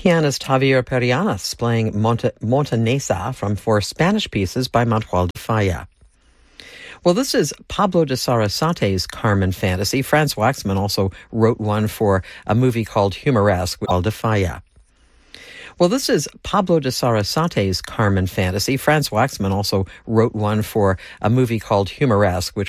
pianist Javier Perianas playing Montanesa from four Spanish pieces by Manuel de Falla. Well, this is Pablo de Sarasate's Carmen Fantasy. Franz Waxman also wrote one for a movie called Humoresque with Manuel de Falla. Well, this is Pablo de Sarasate's Carmen Fantasy. Franz Waxman also wrote one for a movie called Humoresque, which